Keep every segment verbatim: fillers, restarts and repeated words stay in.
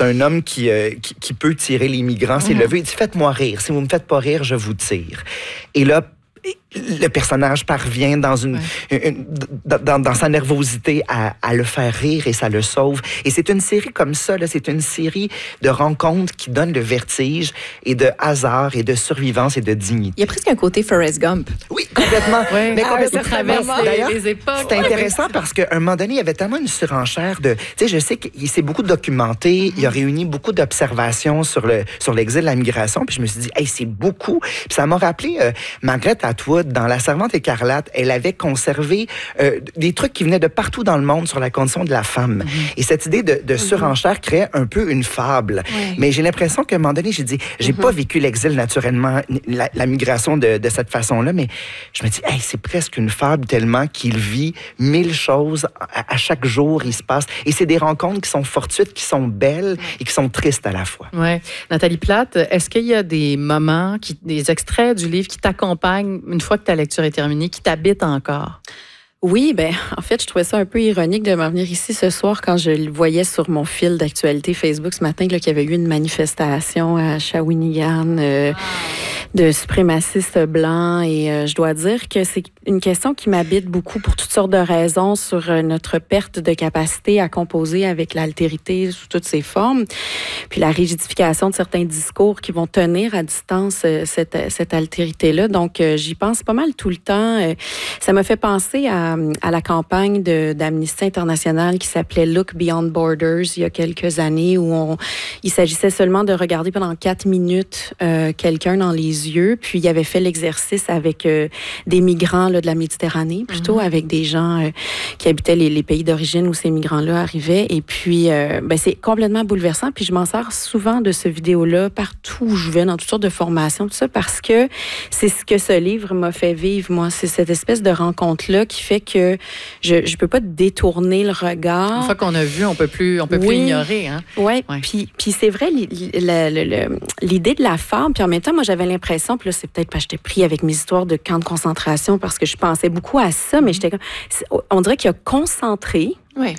un homme qui, euh, qui, qui peut tirer les migrants, s'est Mm-hmm. levé. Il dit, faites-moi rire. Si vous me faites pas rire, je vous tire. Et là, le personnage parvient dans une, ouais. une dans, dans sa nervosité à, à le faire rire et ça le sauve. Et c'est une série comme ça, là, c'est une série de rencontres qui donne le vertige et de hasard et de survivance et de dignité. Il y a presque un côté Forrest Gump. Oui, complètement. ouais. Mais complètement. Ah, traverse D'ailleurs, les époques. C'est intéressant parce qu'à un moment donné, il y avait tellement une surenchère de... Tu sais, je sais qu'il s'est beaucoup documenté, mm-hmm. il a réuni beaucoup d'observations sur, le, sur l'exil, la migration, puis je me suis dit, hey, c'est beaucoup. Puis ça m'a rappelé euh, Margaret Atwood, dans La Servante écarlate, elle avait conservé euh, des trucs qui venaient de partout dans le monde sur la condition de la femme. Mm-hmm. Et cette idée de, de surenchère créait un peu une fable. Oui. Mais j'ai l'impression qu'à un moment donné, j'ai dit, j'ai mm-hmm. pas vécu l'exil naturellement, la, la migration de, de cette façon-là, mais je me dis, hey, c'est presque une fable tellement qu'il vit mille choses à, à chaque jour, il se passe. Et c'est des rencontres qui sont fortuites, qui sont belles et qui sont tristes à la fois. Oui. Nathalie Plate, est-ce qu'il y a des moments, qui, des extraits du livre qui t'accompagnent une fois que ta lecture est terminée, qui t'habitent encore? Oui, ben en fait, je trouvais ça un peu ironique de m'en venir ici ce soir quand je le voyais sur mon fil d'actualité Facebook ce matin là, qu'il y avait eu une manifestation à Shawinigan euh, ah. de suprémacistes blancs. Et euh, je dois dire que c'est une question qui m'habite beaucoup pour toutes sortes de raisons sur euh, notre perte de capacité à composer avec l'altérité sous toutes ses formes, puis la rigidification de certains discours qui vont tenir à distance euh, cette, cette altérité-là. Donc, euh, j'y pense pas mal tout le temps. Euh, ça m'a fait penser à à la campagne de, d'Amnesty International qui s'appelait Look Beyond Borders il y a quelques années où on, il s'agissait seulement de regarder pendant quatre minutes euh, quelqu'un dans les yeux. Puis il avait fait l'exercice avec euh, des migrants là, de la Méditerranée, plutôt mm-hmm. avec des gens euh, qui habitaient les, les pays d'origine où ces migrants-là arrivaient. Et puis, euh, ben, c'est complètement bouleversant. Puis je m'en sers souvent de ce vidéo-là partout où je vais, dans toutes sortes de formations, tout ça, parce que c'est ce que ce livre m'a fait vivre, moi. C'est cette espèce de rencontre-là qui fait que je ne peux pas détourner le regard. Une fois qu'on a vu, on peut plus, on peut oui. plus ignorer. Hein? Ouais. Oui, puis, puis c'est vrai, l'idée de la femme, puis en même temps, moi, j'avais l'impression, puis là, c'est peut-être parce que j'étais pris avec mes histoires de camps de concentration, parce que je pensais beaucoup à ça, mais j'étais comme... On dirait qu'il a concentré Oui.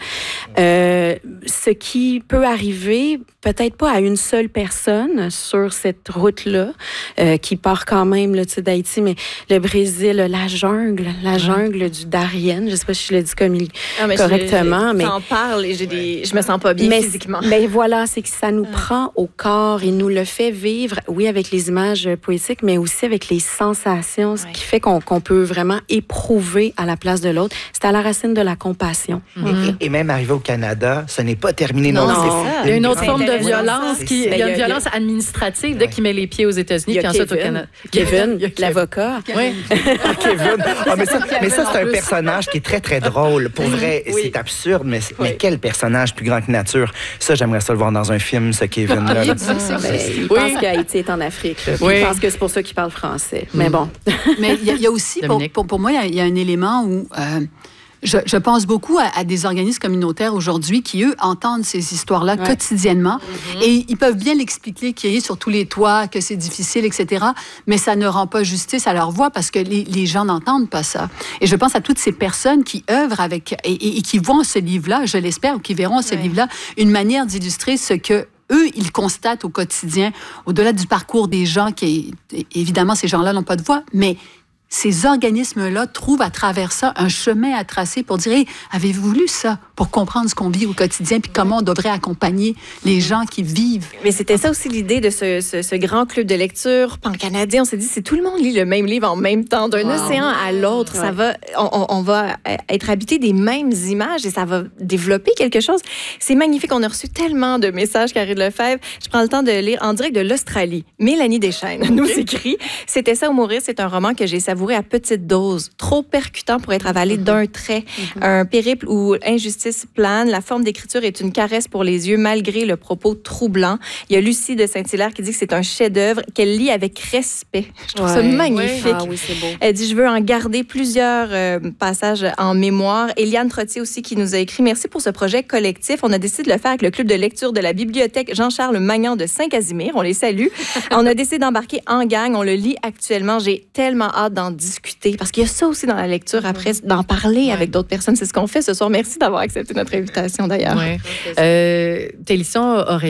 Euh, ce qui peut arriver, peut-être pas à une seule personne sur cette route-là, euh, qui part quand même là, d'Haïti, mais le Brésil, la jungle, la jungle du Darien, je sais pas si je le dis comme il, ah, mais correctement. Je, mais t'en parle et j'ai des, je me sens pas bien mais, physiquement. Mais voilà, c'est que ça nous ah. prend au corps et nous le fait vivre, oui, avec les images poétiques, mais aussi avec les sensations, ce oui. qui fait qu'on, qu'on peut vraiment éprouver à la place de l'autre. C'est à la racine de la compassion. Mm-hmm. Et même arrivé au Canada, ce n'est pas terminé. Non, non, c'est ça. Il y a une autre c'est forme de violence. Qui, il y a une violence administrative dès qu'il met les pieds aux États-Unis, puis ensuite au Canada. Kevin, Kevin l'avocat. Oui. Kevin. Ah, mais ça, mais ça c'est un personnage qui est très, très drôle. Pour vrai, oui. c'est absurde, mais, oui. mais quel personnage plus grand que nature. Ça, j'aimerais ça le voir dans un film, ce Kevin-là. Il pense oui. qu'Haïti est en Afrique. Oui. Il pense que c'est pour ça qu'il parle français. Mais bon. Mais il y, y a aussi, pour, pour, pour moi, il y, y a un élément où... Euh, Je, je pense beaucoup à, à des organismes communautaires aujourd'hui qui, eux, entendent ces histoires-là ouais. quotidiennement. Mm-hmm. Et ils peuvent bien l'expliquer, qu'il est sur tous les toits, que c'est difficile, et cetera. Mais ça ne rend pas justice à leur voix parce que les, les gens n'entendent pas ça. Et je pense à toutes ces personnes qui œuvrent avec et, et, et qui voient ce livre-là, je l'espère, ou qui verront ce ouais. livre-là, une manière d'illustrer ce que eux, ils constatent au quotidien, au-delà du parcours des gens qui, évidemment, ces gens-là n'ont pas de voix, mais ces organismes-là trouvent à travers ça un chemin à tracer pour dire hey, « Avez-vous lu ça? » pour comprendre ce qu'on vit au quotidien puis comment on devrait accompagner les gens qui vivent. Mais c'était ça aussi l'idée de ce, ce, ce grand club de lecture pan-canadien. On s'est dit, si tout le monde lit le même livre en même temps, d'un wow. océan à l'autre, ouais. ça va, on, on va être habité des mêmes images et ça va développer quelque chose. C'est magnifique. On a reçu tellement de messages, Karine Lefebvre. Je prends le temps de lire en direct de l'Australie. Mélanie Deschênes nous écrit « C'était ça ou mourir », c'est un roman que j'ai savouré à petite dose, trop percutant pour être avalé d'un trait. Mm-hmm. Un périple où injustice plane, la forme d'écriture est une caresse pour les yeux malgré le propos troublant. Il y a Lucie de Saint-Hilaire qui dit que c'est un chef-d'œuvre qu'elle lit avec respect. Je trouve ouais. ça magnifique. Ouais. Ah oui, c'est beau. Elle dit je veux en garder plusieurs euh, passages en mémoire. Eliane Trottier aussi qui nous a écrit merci pour ce projet collectif. On a décidé de le faire avec le club de lecture de la bibliothèque Jean-Charles Magnan de Saint-Casimir. On les salue. On a décidé d'embarquer en gang. On le lit actuellement. J'ai tellement hâte d'en discuter parce qu'il y a ça aussi dans la lecture après, d'en parler ouais. avec d'autres personnes. C'est ce qu'on fait ce soir. Merci d'avoir accepté notre invitation d'ailleurs. Ouais. Euh, Télisson aurait